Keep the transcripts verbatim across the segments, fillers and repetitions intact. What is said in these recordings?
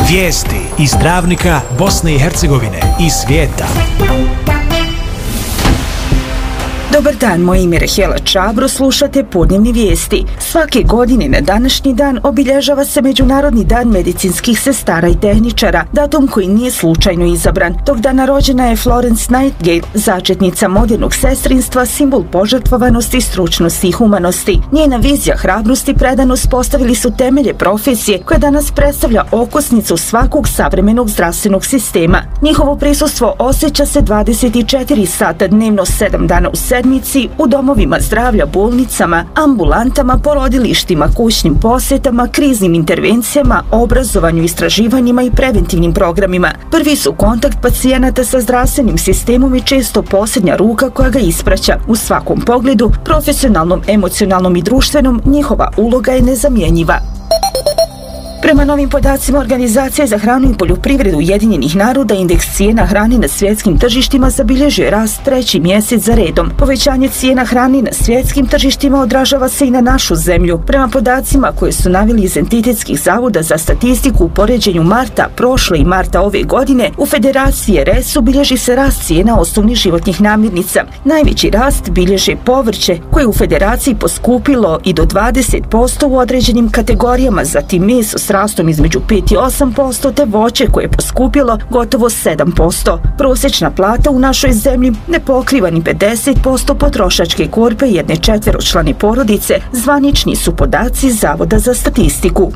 Vijesti iz Dravnika, Bosne i Hercegovine i svijeta. Dobar dan, moje ime je Rahela Čabro, slušate Podnevni vijesti. Svake godine na današnji dan obilježava se Međunarodni dan medicinskih sestara i tehničara, datum koji nije slučajno izabran. Tog dana rođena je Florence Nightingale, začetnica modernog sestrinstva, simbol požrtvovanosti, stručnosti i humanosti. Njena vizija hrabrosti i predanost postavili su temelje profesije koja danas predstavlja okosnicu svakog savremenog zdravstvenog sistema. Njihovo prisustvo osjeća se dvadeset četiri sata dnevno, sedam dana u sedmici, u domovima zdravlja, bolnicama, ambulantama, porodilištima, kućnim posjetama, kriznim intervencijama, obrazovanju, istraživanjima i preventivnim programima. Prvi su kontakt pacijenata sa zdravstvenim sistemom i često posljednja ruka koja ga ispraća. U svakom pogledu, profesionalnom, emocionalnom i društvenom, njihova uloga je nezamjenjiva. Prema novim podacima Organizacije za hranu i poljoprivredu Ujedinjenih naroda, indeks cijena hrane na svjetskim tržištima zabilježio je rast treći mjesec za redom. Povećanje cijena hrane na svjetskim tržištima odražava se i na našu zemlju. Prema podacima koje su naveli iz Entitetskih zavoda za statistiku u poređenju marta prošle i marta ove godine, u Federaciji R S bilježi se rast cijena osnovnih životnih namirnica. Najveći rast bilježe povrće, koje je u Federaciji poskupilo i do dvadeset posto u određenim kategorijama, zatim meso s rastom između pet i osam posto, te voće koje je poskupilo gotovo sedam posto. Prosječna plata u našoj zemlji ne pokriva ni pedeset posto potrošačke korpe jedne četveročlane porodice, zvanični su podaci Zavoda za statistiku.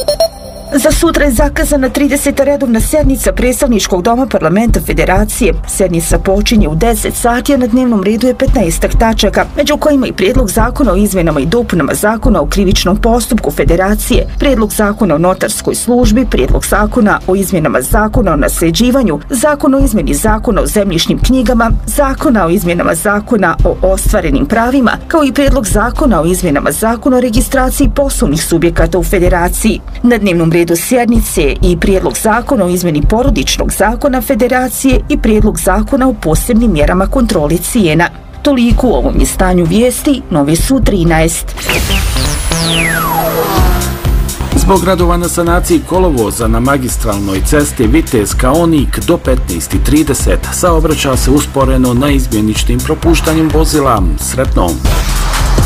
Za sutra je zakazana trideseta redovna sjednica predstavničkog doma parlamenta Federacije. Sjednica počinje u deset sati, a na dnevnom redu je petnaestak tačaka, među kojima i prijedlog zakona o izmjenama i dopunama zakona o krivičnom postupku Federacije, prijedlog zakona o notarskoj službi, prijedlog zakona o izmjenama zakona o nasljeđivanju, zakon o izmjeni zakona o zemljišnim knjigama, zakona o izmjenama zakona o ostvarenim pravima, kao i prijedlog zakona o izmjenama zakona o registraciji poslovnih subjekata u Federaciji. Na dnevnom redu sjednice i prijedlog zakona o izmjeni porodičnog zakona Federacije i prijedlog zakona o posebnim mjerama kontrole cijena. Toliko u ovom je stanju vijesti, Nove su trinaest. Zbog radova na sanaciji kolovoza na magistralnoj cesti Vitez-Kaonik do petnaest i trideset saobraća se usporeno na izmjeničnim propuštanjem vozila. Sretno!